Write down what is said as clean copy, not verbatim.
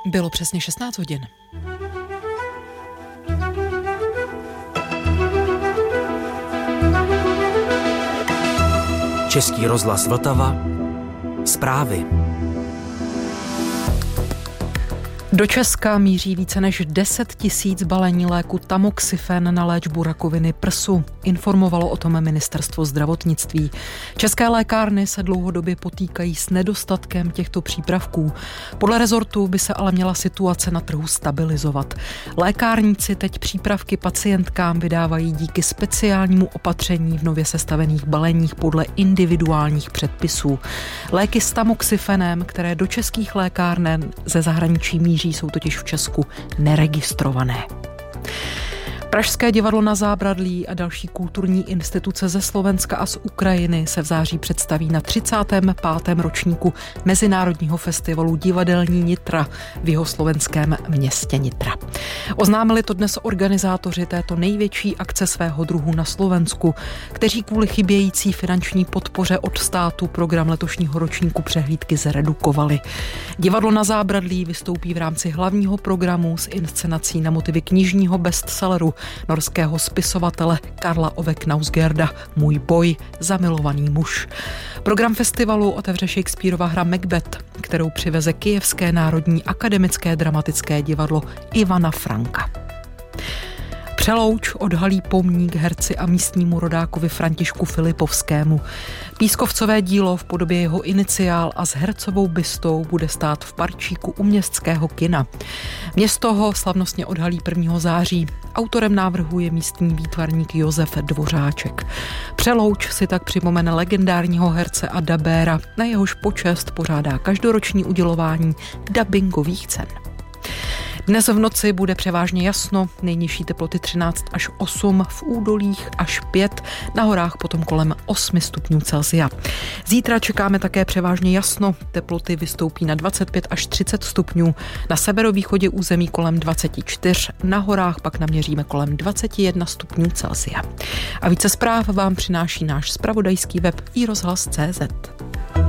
Bylo přesně 16 hodin. Český rozhlas Vltava. Zprávy. Do Česka míří více než 10 000 balení léku tamoxifen na léčbu rakoviny prsu. Informovalo o tom ministerstvo zdravotnictví. České lékárny se dlouhodobě potýkají s nedostatkem těchto přípravků. Podle rezortu by se ale měla situace na trhu stabilizovat. Lékárníci teď přípravky pacientkám vydávají díky speciálnímu opatření v nově sestavených baleních podle individuálních předpisů. Léky s tamoxifenem, které do českých lékáren ze zahraničí míří, jsou totiž v Česku neregistrované. Pražské divadlo Na Zábradlí a další kulturní instituce ze Slovenska a z Ukrajiny se v září představí na 35. ročníku Mezinárodního festivalu Divadelní Nitra v jihoslovenském městě Nitra. Oznámili to dnes organizátoři této největší akce svého druhu na Slovensku, kteří kvůli chybějící finanční podpoře od státu program letošního ročníku přehlídky zredukovali. Divadlo Na Zábradlí vystoupí v rámci hlavního programu s inscenací na motivy knižního bestselleru norského spisovatele Karla Ove Knausgårda Můj boj, zamilovaný muž. Program festivalu otevře Shakespearova hra Macbeth, kterou přiveze Kyjevské národní akademické dramatické divadlo Ivana Franka. Přelouč odhalí pomník herci a místnímu rodákovi Františku Filipovskému. Pískovcové dílo v podobě jeho iniciál a s hercovou bystou bude stát v parčíku u Městského kina. Město ho slavnostně odhalí 1. září. Autorem návrhu je místní výtvarník Josef Dvořáček. Přelouč si tak připomene legendárního herce a dabéra, na jehož počest pořádá každoroční udělování dabingových cen. Dnes v noci bude převážně jasno, nejnižší teploty 13 až 8, v údolích až 5, na horách potom kolem 8 stupňů Celsia. Zítra čekáme také převážně jasno, teploty vystoupí na 25 až 30 stupňů, na severovýchodě území kolem 24, na horách pak naměříme kolem 21 stupňů Celsia. A více zpráv vám přináší náš zpravodajský web iRozhlas.cz.